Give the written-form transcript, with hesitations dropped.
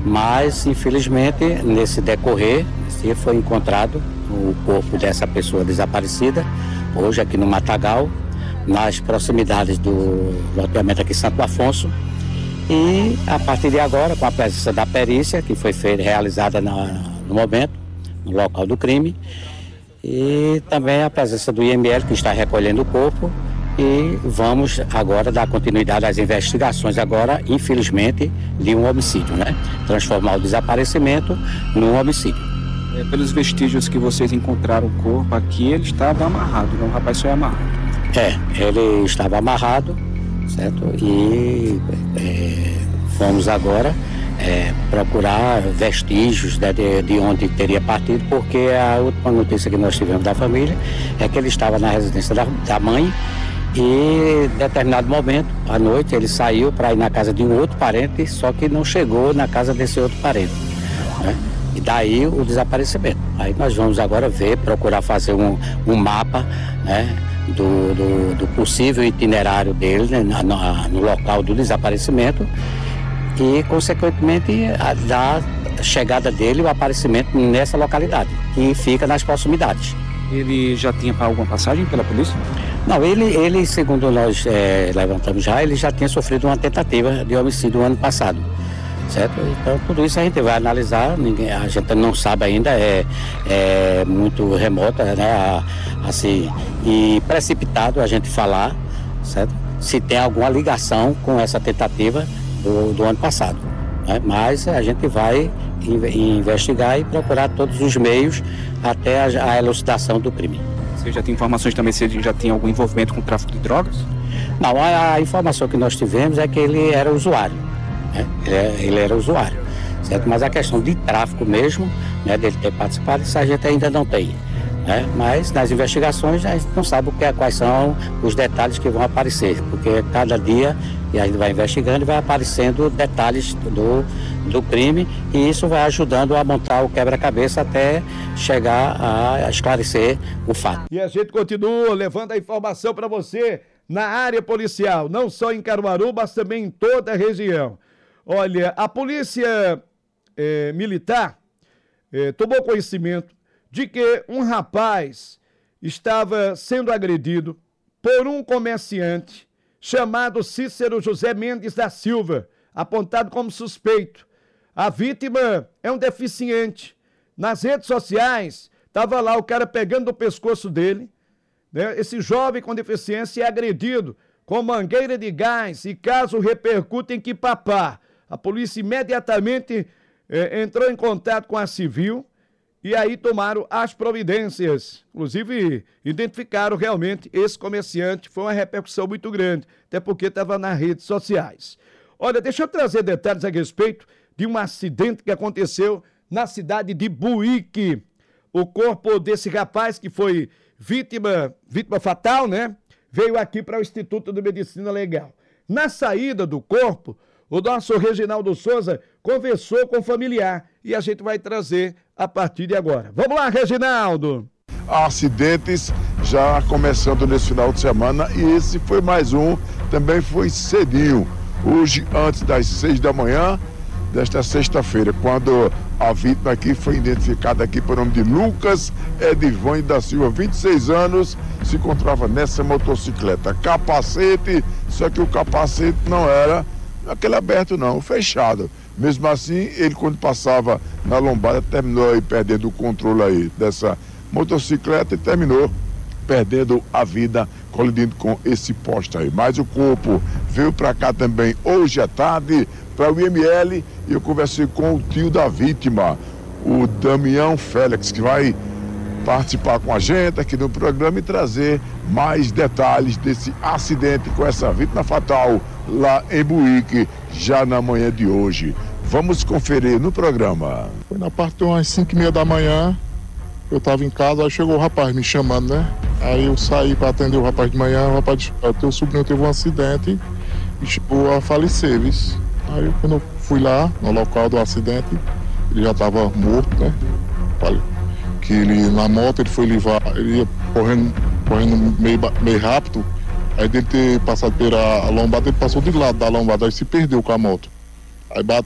mas infelizmente nesse decorrer foi encontrado o corpo dessa pessoa desaparecida, hoje aqui no Matagal, nas proximidades do loteamento aqui em Santo Afonso. E a partir de agora, com a presença da perícia, que foi realizada no momento, no local do crime, e também a presença do IML, que está recolhendo o corpo, e vamos agora dar continuidade às investigações agora, infelizmente, de um homicídio, né? Transformar o desaparecimento num homicídio. Pelos vestígios que vocês encontraram o corpo aqui, ele estava amarrado, né? O rapaz foi amarrado. Ele estava amarrado, certo? E vamos agora procurar vestígios, né, de onde teria partido, porque a última notícia que nós tivemos da família é que ele estava na residência da mãe e em determinado momento, à noite, ele saiu para ir na casa de um outro parente, só que não chegou na casa desse outro parente, né? E daí o desaparecimento. Aí nós vamos agora procurar fazer um mapa, né, do possível itinerário dele, né, no local do desaparecimento e, consequentemente, da chegada dele, o aparecimento nessa localidade, que fica nas proximidades. Ele já tinha alguma passagem pela polícia? Não, ele segundo nós levantamos ele já tinha sofrido uma tentativa de homicídio no ano passado, certo? Então, tudo isso a gente vai analisar, a gente não sabe ainda, é muito remota, né, assim, e precipitado a gente falar, certo? Se tem alguma ligação com essa tentativa do ano passado, né? Mas a gente vai investigar e procurar todos os meios até a elucidação do crime. Você já tem informações também se ele já tem algum envolvimento com o tráfico de drogas? Não, a informação que nós tivemos é que ele era usuário, né? Ele era usuário, certo? Mas a questão de tráfico mesmo, né, dele ter participado, isso a gente ainda não tem, né? Mas nas investigações a gente não sabe quais são os detalhes que vão aparecer, porque cada dia e a gente vai investigando e vai aparecendo detalhes do crime, e isso vai ajudando a montar o quebra-cabeça até chegar a esclarecer o fato. E a gente continua levando a informação para você na área policial, não só em Caruaru, mas também em toda a região. Olha, a polícia militar tomou conhecimento de que um rapaz estava sendo agredido por um comerciante chamado Cícero José Mendes da Silva, apontado como suspeito. A vítima é um deficiente. Nas redes sociais, estava lá o cara pegando o pescoço dele, né? Esse jovem com deficiência é agredido com mangueira de gás e caso repercute em Quipapá. A polícia imediatamente entrou em contato com a civil e aí tomaram as providências. Inclusive, identificaram realmente esse comerciante. Foi uma repercussão muito grande, até porque estava nas redes sociais. Olha, deixa eu trazer detalhes a respeito de um acidente que aconteceu na cidade de Buíque. O corpo desse rapaz, que foi vítima fatal, né? Veio aqui para o Instituto de Medicina Legal. Na saída do corpo, o nosso Reginaldo Souza conversou com o familiar e a gente vai trazer a partir de agora. Vamos lá, Reginaldo! Acidentes já começando nesse final de semana e esse foi mais um, também foi cedinho. Hoje, antes das 6 da manhã desta sexta-feira, quando a vítima aqui foi identificada aqui por nome de Lucas Edivane da Silva, 26 anos, se encontrava nessa motocicleta. Capacete, só que o capacete não era aquele aberto não, fechado. Mesmo assim, ele quando passava na lombada, terminou aí perdendo o controle aí dessa motocicleta e terminou perdendo a vida, colidindo com esse poste aí. Mas o corpo veio para cá também hoje à tarde, para o IML, e eu conversei com o tio da vítima, o Damião Félix, que vai participar com a gente aqui no programa e trazer mais detalhes desse acidente com essa vítima fatal lá em Buíque, já na manhã de hoje. Vamos conferir no programa. Foi na parte de umas 5h30 da manhã, eu estava em casa, aí chegou o rapaz me chamando, né? Aí eu saí para atender o rapaz de manhã, o rapaz disse, teu sobrinho teve um acidente e chegou a falecer, viu? Aí quando eu fui lá, no local do acidente, ele já estava morto, né? Que ele, na moto, ele foi levar, ele ia correndo meio rápido, aí dele ter passado pela lombada, ele passou de lado da lombada, aí se perdeu com a moto. Aí